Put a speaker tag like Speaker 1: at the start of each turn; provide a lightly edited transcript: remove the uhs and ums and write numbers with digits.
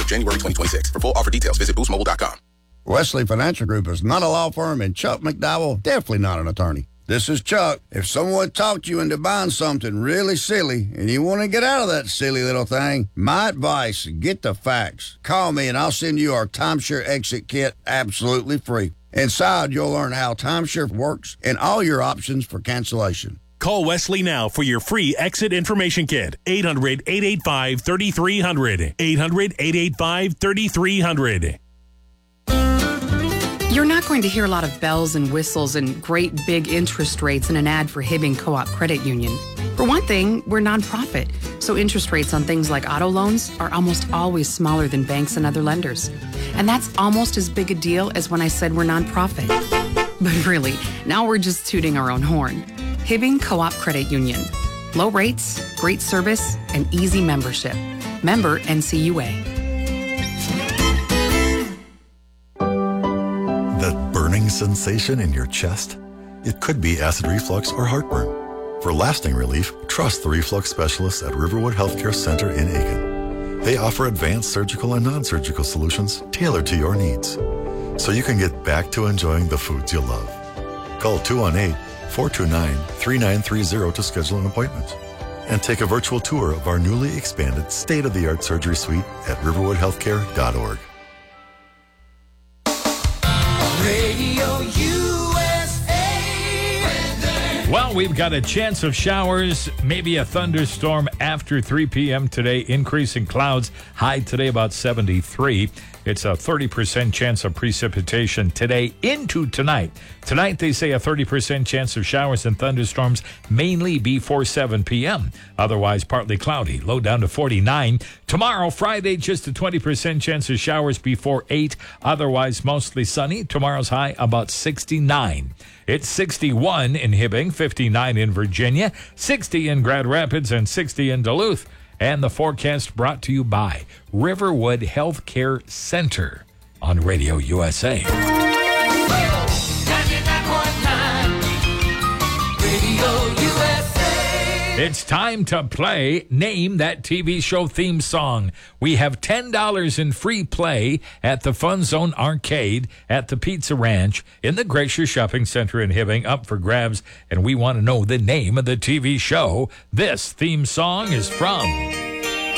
Speaker 1: of January 2026. For full offer details, visit boostmobile.com.
Speaker 2: Wesley Financial Group is not a law firm, and Chuck McDowell definitely not an attorney. This is Chuck. If someone talked you into buying something really silly and you want to get out of that silly little thing, my advice, get the facts. Call me and I'll send you our timeshare exit kit absolutely free. Inside, you'll learn how timeshare works and all your options for cancellation.
Speaker 3: Call Wesley now for your free exit information kit. 800-885-3300. 800-885-3300.
Speaker 4: You're not going to hear a lot of bells and whistles and great big interest rates in an ad for Hibbing Co-op Credit Union. For one thing, we're nonprofit, so interest rates on things like auto loans are almost always smaller than banks and other lenders. And that's almost as big a deal as when I said we're nonprofit. But really, now we're just tooting our own horn. Hibbing Co-op Credit Union. Low rates, great service, and easy membership. Member NCUA.
Speaker 5: That burning sensation in your chest? It could be acid reflux or heartburn. For lasting relief, trust the reflux specialists at Riverwood Healthcare Center in Aiken. They offer advanced surgical and non-surgical solutions tailored to your needs, so you can get back to enjoying the foods you love. Call 218-429-3930 to schedule an appointment. And take a virtual tour of our newly expanded state-of-the-art surgery suite at riverwoodhealthcare.org.
Speaker 6: Radio USA.
Speaker 7: Well, we've got a chance of showers, maybe a thunderstorm after 3 p.m. today. Increasing clouds, high today about 73. It's a 30% chance of precipitation today into tonight. Tonight, they say a 30% chance of showers and thunderstorms, mainly before 7 p.m. Otherwise, partly cloudy, low down to 49. Tomorrow, Friday, just a 20% chance of showers before 8. Otherwise, mostly sunny. Tomorrow's high about 69. It's 61 in Hibbing, 59 in Virginia, 60 in Grand Rapids, and 60 in Duluth. And the forecast brought to you by Riverwood Healthcare Center on Radio USA.
Speaker 6: 99.9 Radio USA.
Speaker 7: It's time to play Name That TV Show theme song. We have $10 in free play at the Fun Zone Arcade at the Pizza Ranch in the Glacier Shopping Center in Hibbing, up for grabs, and we want to know the name of the TV show this theme song is from.